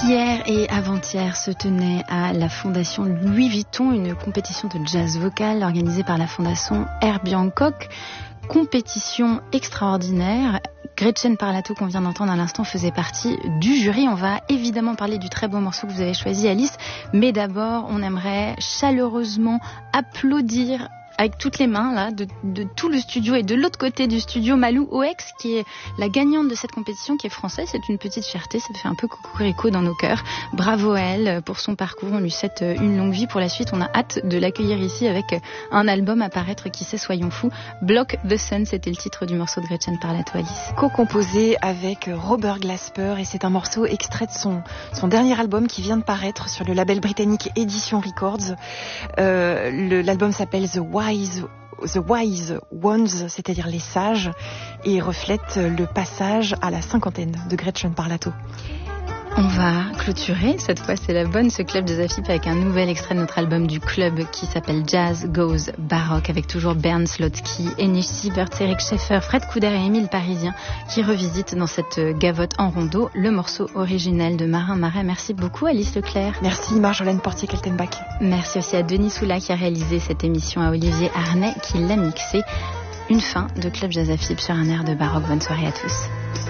Hier et avant-hier se tenait à la Fondation Louis Vuitton une compétition de jazz vocal organisée par la Fondation Herbie Hancock. Compétition extraordinaire. Gretchen Parlato, qu'on vient d'entendre à l'instant, faisait partie du jury. On va évidemment parler du très beau morceau que vous avez choisi, Alice. Mais d'abord, on aimerait chaleureusement applaudir avec toutes les mains là, de tout le studio et de l'autre côté du studio, Malou Oex, qui est la gagnante de cette compétition, qui est française. C'est une petite fierté, ça fait un peu cocorico dans nos cœurs. Bravo à elle pour son parcours, on lui souhaite une longue vie pour la suite. On a hâte de l'accueillir ici avec un album à paraître, qui sait, soyons fous. Block the Sun, c'était le titre du morceau de Gretchen Parlato, Alice. Co-composé avec Robert Glasper, et c'est un morceau extrait de son dernier album qui vient de paraître sur le label britannique Edition Records. L'album s'appelle The Wise Ones, c'est-à-dire les sages, et reflète le passage à la cinquantaine de Gretchen Parlato. On va clôturer, cette fois c'est la bonne, ce club de Zafip avec un nouvel extrait de notre album du club qui s'appelle Jazz Goes Baroque, avec toujours Bernd Slotsky, Enish Siebert, Eric Scheffer, Fred Couder et Émile Parisien qui revisitent dans cette gavotte en rondeau le morceau originel de Marin Marais. Merci beaucoup Alice Leclerc. Merci Marjolaine Portier-Keltenbach. Merci aussi à Denis Soula qui a réalisé cette émission, à Olivier Arnay qui l'a mixée. Une fin de Club Jazz Zafip sur un air de baroque. Bonne soirée à tous.